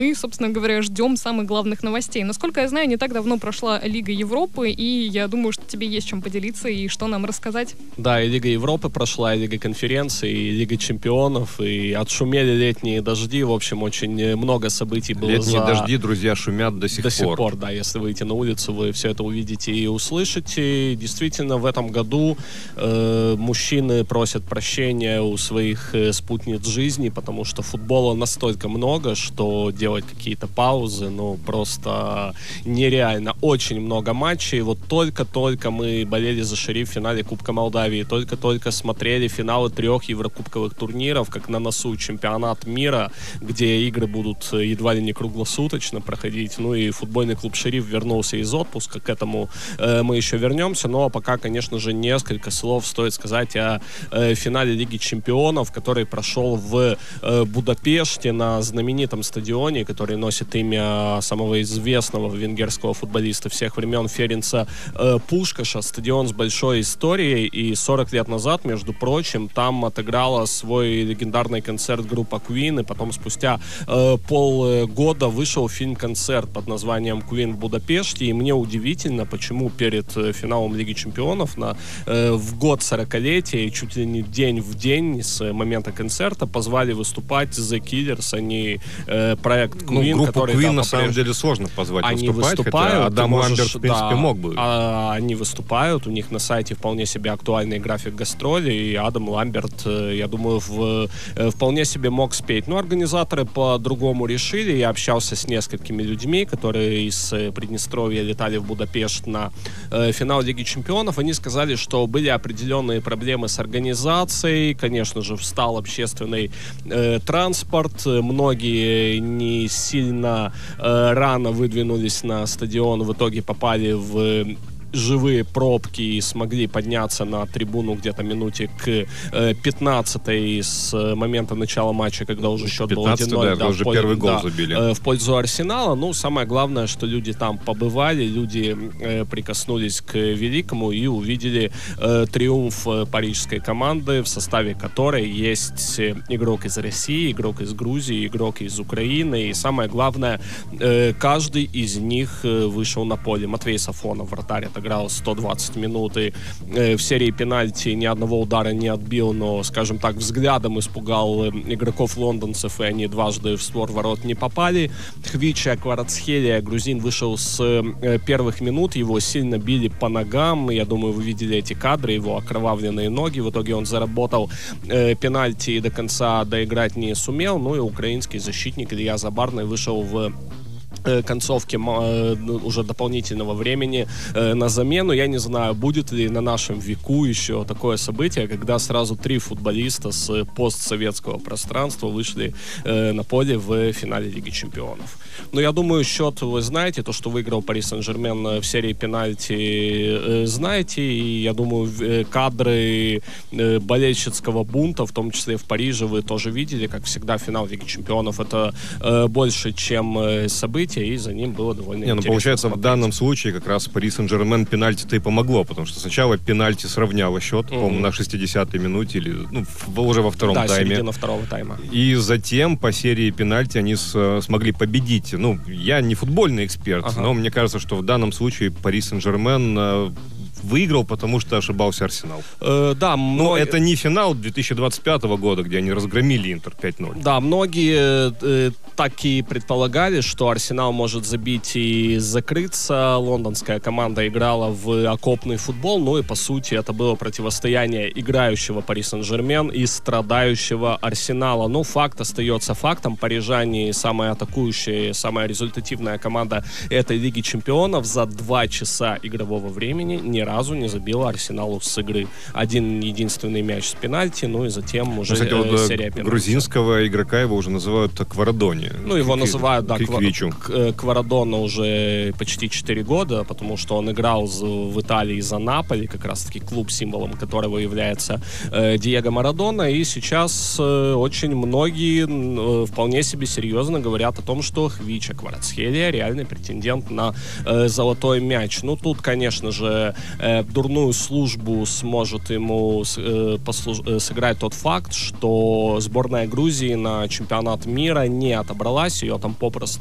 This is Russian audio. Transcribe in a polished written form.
И, собственно говоря, ждем самых главных новостей. Насколько я знаю, не так давно прошла Лига Европы, и я думаю, что тебе есть чем поделиться и что нам рассказать. Да, и Лига Европы прошла, и Лига конференций, и Лига чемпионов, и отшумели летние дожди. В общем, очень много событий было. Летние дожди, друзья, шумят до сих пор. Да, если выйти на улицу, вы все это увидите и услышите. Действительно, в этом году мужчины просят прощения у своих спутниц жизни, потому что футбола настолько много, что делать какие-то паузы, просто нереально. Очень много матчей. Вот только-только мы болели за Шериф в финале Кубка Молдавии, только-только смотрели финалы 3 еврокубковых турниров, как на носу чемпионат мира, где игры будут едва ли не круглосуточно проходить. И футбольный клуб Шериф вернулся из отпуска. К этому мы еще вернемся. Но пока, конечно же, несколько слов стоит сказать о финале Лиги чемпионов, который прошел в Будапеште на знаменитом стадионе, который носит имя самого известного венгерского футболиста всех времен Ференца Пушкаша. Стадион с большой историей, и 40 лет назад, между прочим, там отыграла свой легендарный концерт группа Queen, и потом спустя полгода вышел фильм-концерт под названием «Queen в Будапеште», и мне удивительно, почему перед финалом Лиги чемпионов в год 40-летия, чуть ли не день в день с момента концерта, позвали выступать The Killers, они проект Queen, группу который, Queen на самом деле сложно позвать они выступать, выступают, хотя Адам Ламберт, в принципе, мог бы. Они выступают, у них на сайте вполне себе актуальный график гастролей, и Адам Ламберт, я думаю, вполне себе мог спеть. Но организаторы по-другому решили. Я общался с несколькими людьми, которые из Приднестровья летали в Будапешт на финал Лиги чемпионов. Они сказали, что были определенные проблемы с организацией. Конечно же, встал общественный транспорт. Многие не сильно рано выдвинулись на стадион, в итоге попали в живые пробки и смогли подняться на трибуну где-то минуте к 15-й с момента начала матча, когда уже счет был 1-0. Да, уже первый гол забили. В пользу Арсенала. Самое главное, что люди там побывали, люди прикоснулись к великому и увидели триумф парижской команды, в составе которой есть игрок из России, игрок из Грузии, игрок из Украины. И самое главное, каждый из них вышел на поле. Матвей Сафонов, вратарь, играл 120 минут и в серии пенальти ни одного удара не отбил, но, скажем так, взглядом испугал игроков лондонцев, и они дважды в створ ворот не попали. Хвича Кварацхелия, грузин, вышел с первых минут, его сильно били по ногам, я думаю, вы видели эти кадры, его окровавленные ноги, в итоге он заработал пенальти и до конца доиграть не сумел, и украинский защитник Илья Забарный вышел в концовке уже дополнительного времени на замену. Я не знаю, будет ли на нашем веку еще такое событие, когда сразу 3 футболиста с постсоветского пространства вышли на поле в финале Лиги чемпионов. Но я думаю, счет вы знаете, то, что выиграл Пари Сен-Жермен в серии пенальти, знаете, и я думаю, кадры болельщицкого бунта, в том числе в Париже, вы тоже видели. Как всегда, финал Лиги чемпионов — это больше, чем событие, и за ним было довольно интересно. Получается, смотреть. в данном случае как раз Пари Сен-Жермен пенальти-то и помогло, потому что сначала пенальти сравняло счет, по-моему, на 60-й минуте или уже во втором тайме. Да, середина второго тайма. И затем по серии пенальти они смогли победить. Я не футбольный эксперт, но мне кажется, что в данном случае Пари Сен-Жермен выиграл, потому что ошибался Арсенал. Но это не финал 2025 года, где они разгромили Интер 5-0. Да, многие так и предполагали, что Арсенал может забить и закрыться. Лондонская команда играла в окопный футбол, и по сути это было противостояние играющего Пари Сен-Жермен и страдающего Арсенала. Но факт остается фактом. Парижане — самая атакующая, самая результативная команда этой Лиги чемпионов. За 2 часа игрового времени ни разу не забила Арсеналу с игры. Один единственный мяч с пенальти, и затем уже серия пенальти. Грузинского игрока его уже называют Кварадони. Его называют, Квичу. Кварадона уже почти 4 года, потому что он играл в Италии за Наполи, как раз-таки клуб, символом которого является Диего Марадона, и сейчас очень многие вполне себе серьезно говорят о том, что Хвича Кварацхелия реальный претендент на золотой мяч. Тут, конечно же, дурную службу сможет ему сыграть тот факт, что сборная Грузии на чемпионат мира не отобралась, ее там попросту